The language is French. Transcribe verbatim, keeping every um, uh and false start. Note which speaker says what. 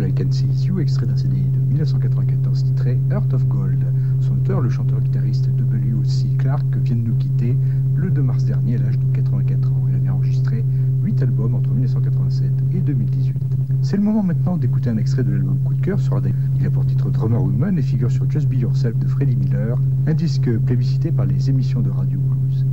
Speaker 1: I Can See It's You, extrait d'un C D de dix-neuf cent quatre-vingt-quatorze titré Heart of Gold. Son auteur, le chanteur-guitariste W C Clark, vient de nous quitter le deux mars dernier à l'âge de quatre-vingt-quatre ans. Il avait enregistré huit albums entre dix-neuf cent quatre-vingt-sept et deux mille dix-huit. C'est le moment maintenant d'écouter un extrait de l'album Coup de cœur sur Radioactive. Il a pour titre Drummer Woman et figure sur Just Be Yourself de Freddie Miller, un disque plébiscité par les émissions de Radio Blues.